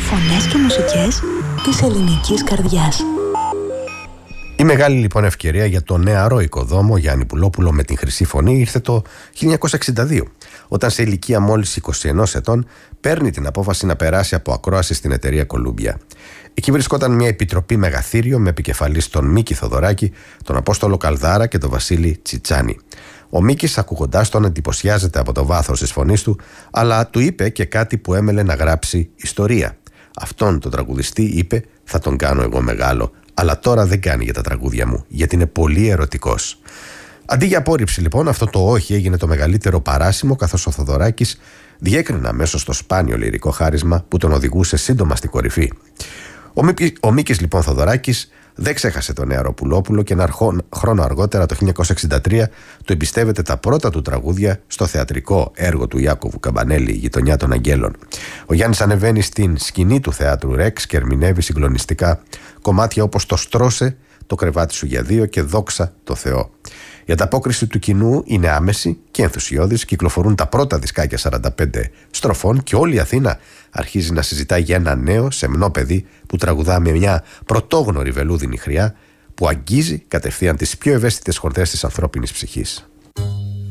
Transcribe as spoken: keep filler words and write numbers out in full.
Φωνές και μουσικές της ελληνικής καρδιάς. Η μεγάλη λοιπόν ευκαιρία για το νεαρό οικοδόμο Γιάννη Πουλόπουλο με την χρυσή φωνή ήρθε το χίλια εννιακόσια εξήντα δύο, όταν σε ηλικία μόλις είκοσι ένα ετών παίρνει την απόφαση να περάσει από ακρόαση στην εταιρεία Κολούμπια. Εκεί βρισκόταν μια επιτροπή μεγαθύριο με επικεφαλής τον Μίκη Θοδωράκη, τον Απόστολο Καλδάρα και τον Βασίλη Τσιτσάνη. Ο Μίκης, ακούγοντάς τον, εντυπωσιάζεται από το βάθος της φωνής του, αλλά του είπε και κάτι που έμελε να γράψει ιστορία. Αυτόν τον τραγουδιστή, είπε, θα τον κάνω εγώ μεγάλο, αλλά τώρα δεν κάνει για τα τραγούδια μου, γιατί είναι πολύ ερωτικός. Αντί για απόρριψη λοιπόν, αυτό το όχι έγινε το μεγαλύτερο παράσημο, καθώς ο Θοδωράκης διέκρινε αμέσως το σπάνιο λυρικό χάρισμα που τον οδηγούσε σύντομα στην κορυφή. Ο, Μίκης, ο Μίκης λοιπόν Θοδωράκης δεν ξέχασε τον νεαρό Πουλόπουλο και ένα χρόνο αργότερα, το χίλια εννιακόσια εξήντα τρία, του εμπιστεύεται τα πρώτα του τραγούδια στο θεατρικό έργο του Ιάκωβου Καμπανέλη, «Η γειτονιά των Αγγέλων». Ο Γιάννης ανεβαίνει στην σκηνή του θεάτρου Ρεξ και ερμηνεύει συγκλονιστικά κομμάτια όπως «Το στρώσε», «Το κρεβάτι σου για δύο» και «Δόξα τω Θεώ». Η ανταπόκριση του κοινού είναι άμεση και ενθουσιώδης. Κυκλοφορούν τα πρώτα δισκάκια σαράντα πέντε στροφών και όλη η Αθήνα αρχίζει να συζητά για ένα νέο σεμνό παιδί που τραγουδά με μια πρωτόγνωρη βελούδινη χρειά που αγγίζει κατευθείαν τις πιο ευαίσθητες χορδές της ανθρώπινης ψυχής.